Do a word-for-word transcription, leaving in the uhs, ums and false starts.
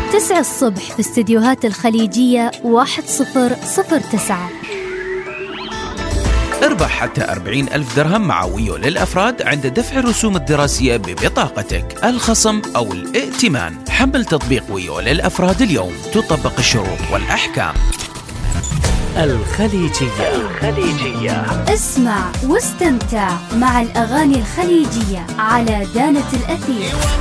تسعة الصبح في استديوهات الخليجية واحد صفر صفر تسعة. اربح حتى أربعين ألف درهم مع ويو للأفراد عند دفع الرسوم الدراسية ببطاقتك، الخصم أو الائتمان. حمل تطبيق ويو للأفراد اليوم، تطبق الشروط والأحكام. الخليجية الخليجية اسمع واستمتع مع الأغاني الخليجية على دانة الأثير.